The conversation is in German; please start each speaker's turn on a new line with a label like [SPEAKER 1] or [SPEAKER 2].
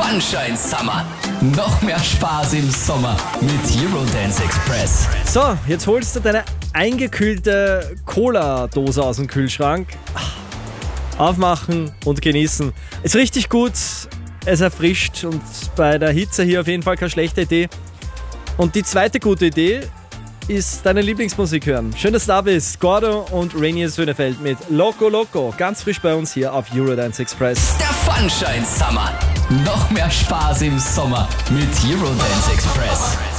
[SPEAKER 1] Funshine Summer. Noch mehr Spaß im Sommer mit Eurodance Express.
[SPEAKER 2] So, jetzt holst du deine eingekühlte Cola-Dose aus dem Kühlschrank. Aufmachen und genießen. Ist richtig gut, es erfrischt und bei der Hitze hier auf jeden Fall keine schlechte Idee. Und die zweite gute Idee ist deine Lieblingsmusik hören. Schön, dass du da bist. Gordo und Rainier Sönefeld mit Loco Loco. Ganz frisch bei uns hier auf Eurodance Express.
[SPEAKER 1] Der Funshine Summer. Noch mehr Spaß im Sommer mit Eurodance Express.